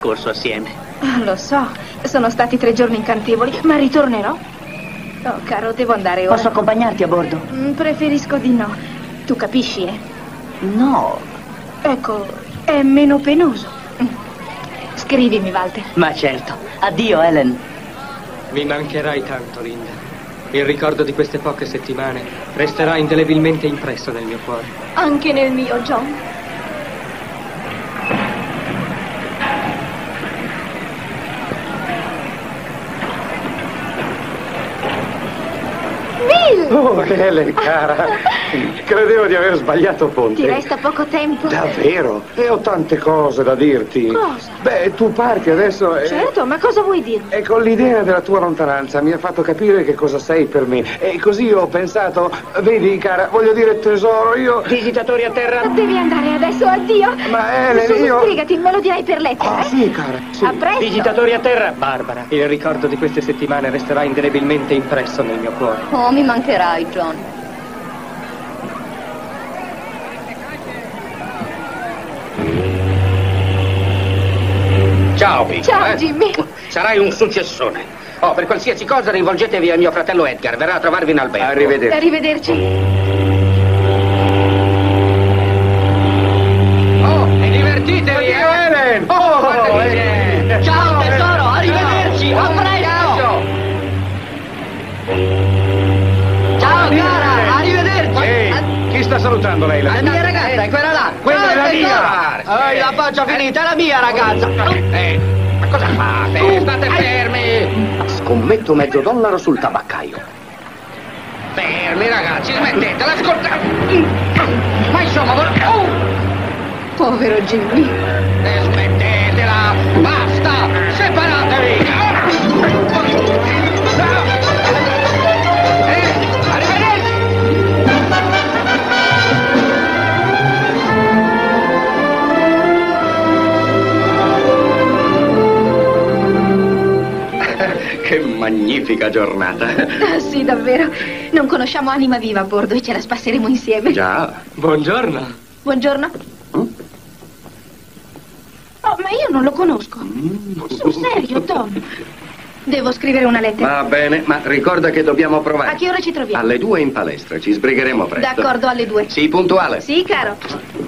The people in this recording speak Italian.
corso assieme. Lo so, sono stati 3 giorni incantevoli, ma ritornerò. Oh, caro, devo andare ora. Posso accompagnarti a bordo? Preferisco di no. Tu capisci, eh? No. Ecco, è meno penoso. Scrivimi, Walter. Ma certo. Addio, Helen. Mi mancherai tanto, Linda. Il ricordo di queste poche settimane resterà indelebilmente impresso nel mio cuore. Anche nel mio, John. Oh, Helen, cara. Credevo di aver sbagliato ponte. Ti resta poco tempo. Davvero? E ho tante cose da dirti. Cosa? Beh, tu parti adesso e... Certo, ma cosa vuoi dirmi? E con l'idea della tua lontananza mi ha fatto capire che cosa sei per me. E così ho pensato, vedi, cara, voglio dire tesoro, io... Visitatori a terra. Devi andare adesso, addio. Ma Helen, Su, io... sbrigati, me lo dirai per lettera. Ah, sì, cara, sì. A presto. Visitatori a terra. Barbara, il ricordo di queste settimane resterà indelebilmente impresso nel mio cuore. Oh, mi mancherai, John. Ciao, piccolo. Ciao, Jimmy. Sarai un successone. Oh, per qualsiasi cosa rivolgetevi al mio fratello Edgar. Verrà a trovarvi in albergo. Arrivederci. Arrivederci. Oh, e divertitevi, Helen! Oh, guarda che c'è. Ciao, tesoro, arrivederci, a presto! Ciao, cara, arrivederci! Ehi, chi sta salutando lei? La mia ragazza è quella là! Quella è la mia! La faccia finita, è la mia ragazza! Ma cosa fate? State fermi! Scommetto $10 sul tabaccaio. Fermi, ragazzi, smettetela, ascoltate! Ma insomma, Povero Jimmy. smettetela! Basta! Separatevi! Arrivederci! Che magnifica giornata. Ah, sì, davvero. Non conosciamo anima viva a bordo e ce la spasseremo insieme. Già. Buongiorno. Buongiorno. Oh, ma io non lo conosco. Sul serio, Tom. Devo scrivere una lettera. Va bene, ma ricorda che dobbiamo A provare. che ora ci troviamo? Alle 2 in palestra, ci sbrigheremo presto. D'accordo, alle 2. Sii puntuale. Sì, caro.